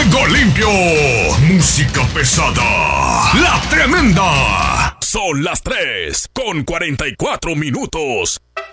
Fuego limpio. Música pesada. La tremenda. Son las 3:44.